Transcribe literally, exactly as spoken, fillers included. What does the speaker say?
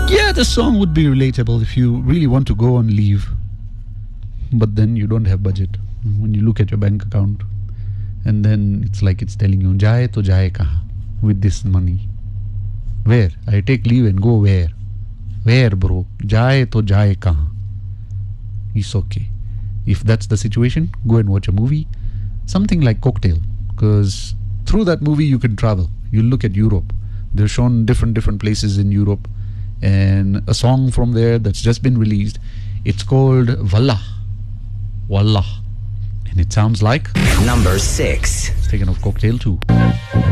Yeah, the song would be relatable if you really want to go on leave, but then you don't have budget. When you look at your bank account, and then it's like it's telling you, "Jaye to jaye kahan with this money? Where? I take leave and go where? Where, bro? Jaye to jaye kahan?" It's okay. If that's the situation, go and watch a movie, something like Cocktail, because through that movie you can travel. You look at Europe. They're shown different different places in Europe, and a song from there that's just been released. It's called Wallah. Wallah. And it sounds like number six. It's taken off Cocktail too.